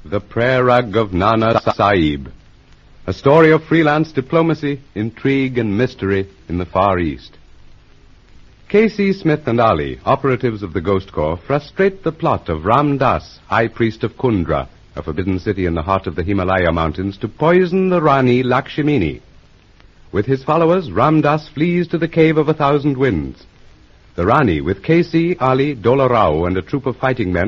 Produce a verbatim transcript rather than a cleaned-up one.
The Prayer Rug of Nana Sahib, a story of freelance diplomacy, intrigue, and mystery in the Far East. K C Smith and Ali, operatives of the Ghost Corps, frustrate the plot of Ram Das, High Priest of Kundra, a forbidden city in the heart of the Himalaya Mountains, to poison the Rani Lakshmini. With his followers, Ram Das flees to the Cave of a Thousand Winds. The Rani, with K C, Ali, Dola Rao, and a troop of fighting men,